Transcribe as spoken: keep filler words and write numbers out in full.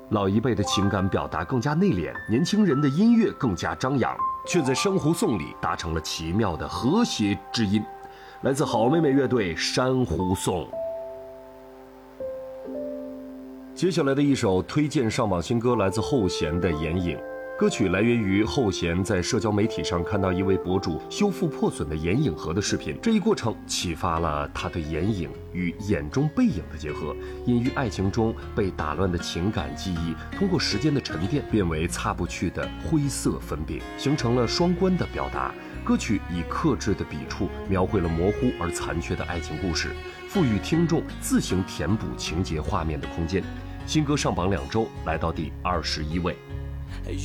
老一辈的情感表达更加内敛，年轻人的音乐更加张扬，却在深湖颂里达成了奇妙的和谐之音。来自好妹妹乐队《珊瑚颂》。接下来的一首推荐上榜新歌来自后弦的《眼影》。歌曲来源于后弦在社交媒体上看到一位博主修复破损的眼影盒的视频，这一过程启发了他对眼影与眼中背影的结合，隐于爱情中被打乱的情感记忆，通过时间的沉淀变为擦不去的灰色粉饼，形成了双关的表达。歌曲以克制的笔触描绘了模糊而残缺的爱情故事，赋予听众自行填补情节画面的空间。新歌上榜两周，来到第二十一位。